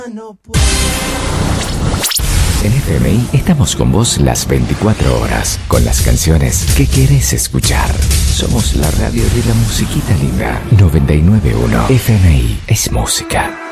No puedo. En FMI estamos con vos las 24 horas, con las canciones que querés escuchar. Somos la radio de la musiquita linda. 991 FMI es música.